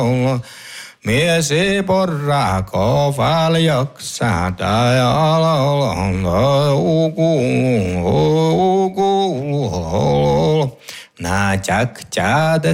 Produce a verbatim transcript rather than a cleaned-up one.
Mies ei porraa kovaljaksa tai alalon ukuu ukuu nä jak jade